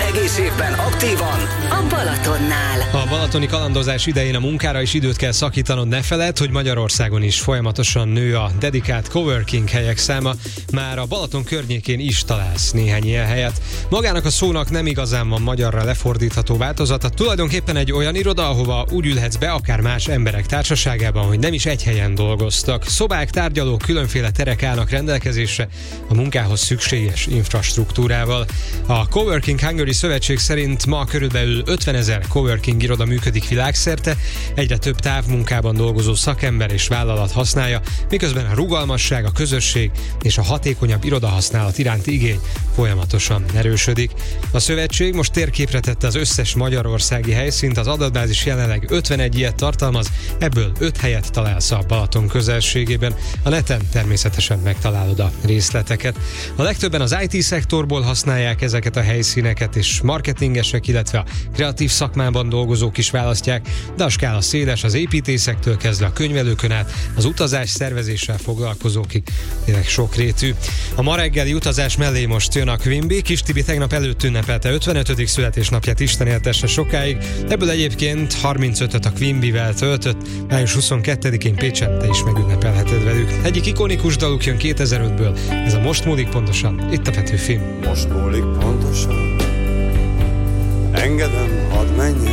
Egész évben aktívan a Balatonnál. A balatoni kalandozás idején a munkára is időt kell szakítanod, ne feledd, hogy Magyarországon is folyamatosan nő a dedikált coworking helyek száma, már a Balaton környékén is találsz néhány ilyen helyet. Magának a szónak nem igazán van magyarra lefordítható változata, tulajdonképpen egy olyan iroda, ahova úgy ülhetsz be akár más emberek társaságában, hogy nem is egy helyen dolgoztak. Szobák, tárgyalók, különféle terek állnak rendelkezésre a munkához szükséges infrastruktúrával. A Coworking Hungary Szövetség szerint ma körülbelül 50 000 coworking iroda működik világszerte, egyre több távmunkában dolgozó szakember és vállalat használja, miközben a rugalmasság, a közösség és a hatékonyabb irodahasználat iránti igény folyamatosan erősödik. A szövetség most térképre tette az összes magyarországi helyszínt, az adatbázis jelenleg 51 ilyet tartalmaz, ebből 5 helyet találsz a Balaton közelségében. A neten természetesen megtalálod a részleteket. A legtöbben az IT-szektorból használják ezeket a helyszíneket, és marketingesek, illetve a kreatív szakmában dolgozók is választják, de a skála széles, az építészektől kezdve a könyvelőkön át, az utazás szervezéssel foglalkozókig, tényleg sokrétű. A ma reggeli utazás mellé most jön a Quimby. Kis Tibi tegnap előtt ünnepelte 55. születésnapját, Isten éltesse sokáig, ebből egyébként 35-öt a Quimbyvel töltött, május 22-én Pécsen te is megünnepelheted velük. Egyik ikonikus daluk jön 2005-ből, ez a Most múlik pontosan, itt a Petőfi. Most múlik pontosan, engedem, hadd menjen.